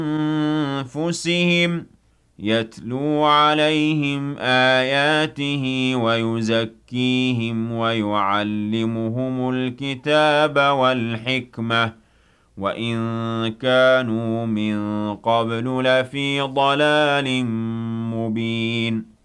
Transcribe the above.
أنفسهم يتلو عليهم آياته ويزكيهم ويعلمهم الكتاب والحكمة وإن كانوا من قبل لفي ضلال مبين